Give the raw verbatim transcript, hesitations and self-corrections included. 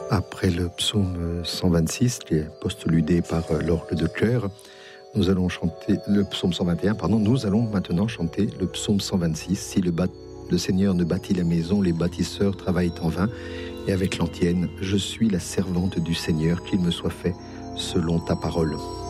Après le psaume cent vingt-six, qui est postulé par l'orgue de chœur, nous allons chanter le psaume cent vingt et un, pardon, nous allons maintenant chanter le psaume cent vingt-six. Si le, bat, le Seigneur ne bâtit la maison, les bâtisseurs travaillent en vain. Et avec l'antienne, je suis la servante du Seigneur, qu'il me soit fait selon ta parole.